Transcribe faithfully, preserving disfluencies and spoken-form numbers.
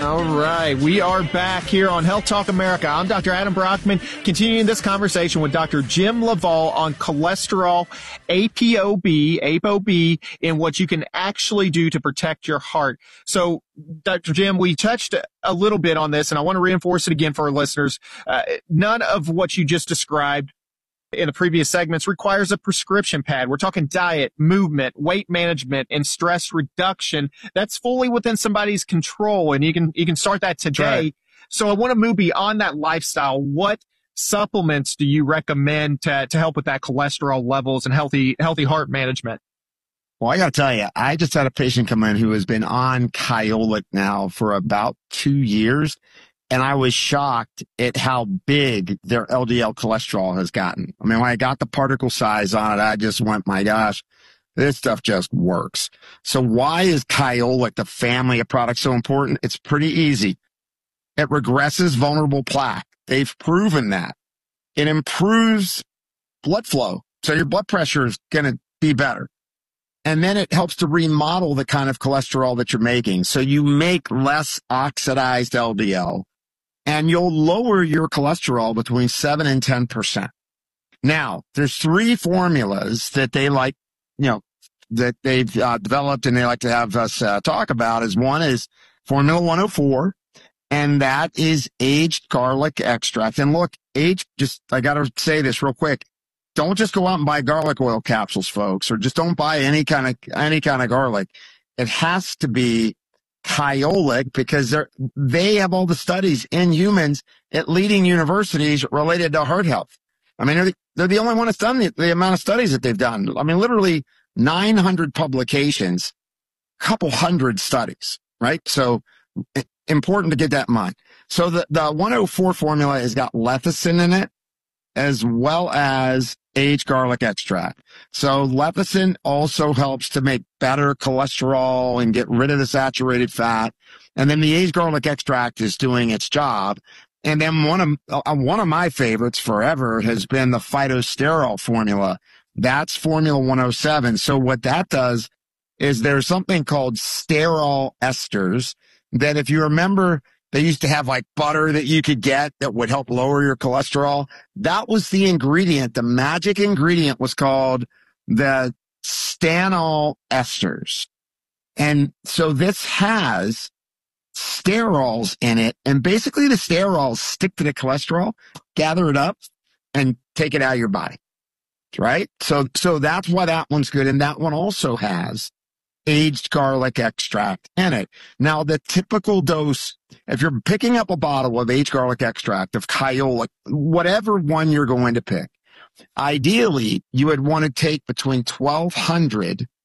All right. We are back here on Health Talk America. I'm Doctor Adam Brockman, continuing this conversation with Doctor Jim LaValle on cholesterol, A P O B, A P O B, and what you can actually do to protect your heart. So, Doctor Jim, we touched a little bit on this, and I want to reinforce it again for our listeners. Uh, none of what you just described in the previous segments requires a prescription pad. We're talking diet, movement, weight management, and stress reduction. That's fully within somebody's control, and you can you can start that today. Right. So I want to move beyond that lifestyle. What supplements do you recommend to to help with that cholesterol levels and healthy healthy heart management? Well, I got to tell you, I just had a patient come in who has been on Kyolic now for about two years. And I was shocked at how big their L D L cholesterol has gotten. I mean, when I got the particle size on it, I just went, my gosh, this stuff just works. So why is Kyolic, the family of products, so important? It's pretty easy. It regresses vulnerable plaque. They've proven that. It improves blood flow. So your blood pressure is going to be better. And then it helps to remodel the kind of cholesterol that you're making. So you make less oxidized L D L. And you'll lower your cholesterol between seven and ten percent. Now, there's three formulas that they like, you know, that they've uh, developed and they like to have us uh, talk about. Is one is Formula one oh four, and that is aged garlic extract. And look, aged, just, I got to say this real quick. Don't just go out and buy garlic oil capsules, folks, or just don't buy any kind of, any kind of garlic. It has to be Kyolic, because they're, they have all the studies in humans at leading universities related to heart health. I mean, they're the, they're the only one that's done the, the amount of studies that they've done. I mean, literally nine hundred publications, a couple hundred studies, right? So important to get that in mind. So the, the one oh four formula has got lecithin in it, as well as aged garlic extract. So lecithin also helps to make better cholesterol and get rid of the saturated fat. And then the aged garlic extract is doing its job. And then one of, uh, one of my favorites forever has been the phytosterol formula. That's Formula one oh seven. So what that does is there's something called sterol esters that, if you remember, they used to have like butter that you could get that would help lower your cholesterol. That was the ingredient. The magic ingredient was called the stanol esters. And so this has sterols in it. And basically the sterols stick to the cholesterol, gather it up, and take it out of your body. Right? So, so that's why that one's good. And that one also has aged garlic extract in it. Now, the typical dose, if you're picking up a bottle of aged garlic extract of Kyolic, whatever one you're going to pick, ideally, you would want to take between twelve hundred